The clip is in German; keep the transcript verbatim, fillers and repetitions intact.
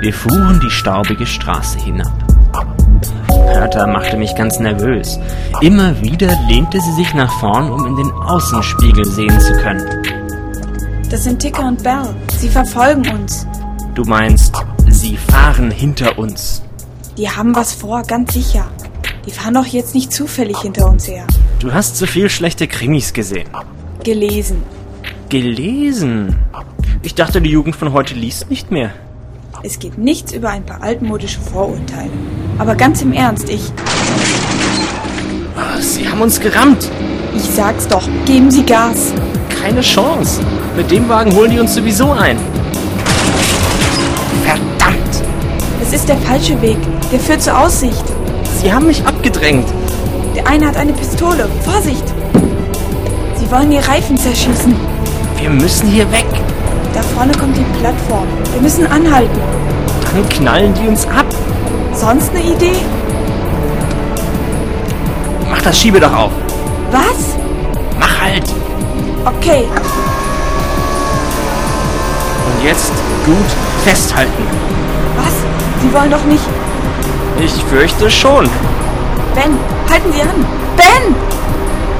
Wir fuhren die staubige Straße hinab. Hertha machte mich ganz nervös. Immer wieder lehnte sie sich nach vorn, um in den Außenspiegel sehen zu können. Das sind Ticker und Bell. Sie verfolgen uns. Du meinst, sie fahren hinter uns? Die haben was vor, ganz sicher. Die fahren doch jetzt nicht zufällig hinter uns her. Du hast zu viel schlechte Krimis gesehen. Gelesen. Gelesen? Ich dachte, die Jugend von heute liest nicht mehr. Es geht nichts über ein paar altmodische Vorurteile. Aber ganz im Ernst, ich... Sie haben uns gerammt. Ich sag's doch, geben Sie Gas. Keine Chance. Mit dem Wagen holen die uns sowieso ein. Verdammt! Es ist der falsche Weg. Der führt zur Aussicht. Sie haben mich abgedrängt. Der eine hat eine Pistole. Vorsicht! Sie wollen die Reifen zerschießen. Wir müssen hier weg. Da vorne kommt die Plattform. Wir müssen anhalten. Dann knallen die uns ab. Sonst eine Idee? Mach das Schiebedach auf. Was? Mach halt. Okay. Und jetzt gut festhalten. Was? Sie wollen doch nicht... Ich fürchte schon. Ben, halten Sie an. Ben!